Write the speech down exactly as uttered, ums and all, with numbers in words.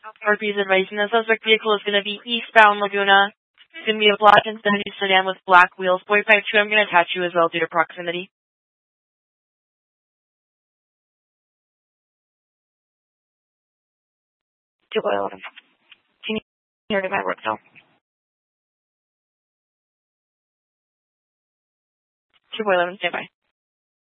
R P is advising the suspect vehicle is going to be eastbound Laguna. It's going to be a black Infiniti sedan with black wheels. four five two, I'm going to attach you as well due to proximity. two eleven. Can you hear me? My work now. two eleven, stand by.